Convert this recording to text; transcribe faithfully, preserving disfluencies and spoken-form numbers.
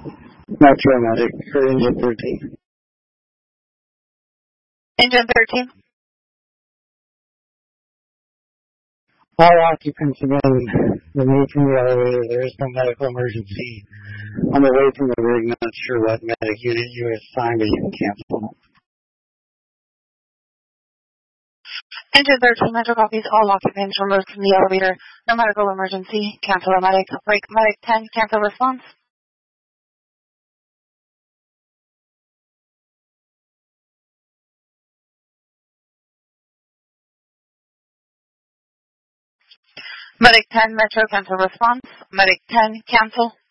Metro Medic for Engine thirteen. Engine thirteen. All occupants again removed from the elevator. There is no medical emergency. On the way from the rig, not sure what medic unit you assigned, but you can cancel. Engine thirteen, Metro copies. All occupants removed from the elevator. No medical emergency. Cancel a medic. Break medic ten. Cancel response. Medic ten, Metro, cancel response. Medic ten, cancel.